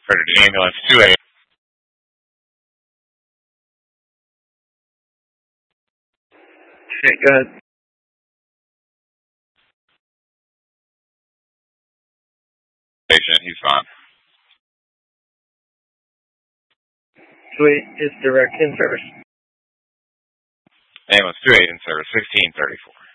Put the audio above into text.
Order to ambulance 2A. Okay, go ahead. Patient, he's fine. Sweet, it's direct in service. Ambulance 2A in service, 1634.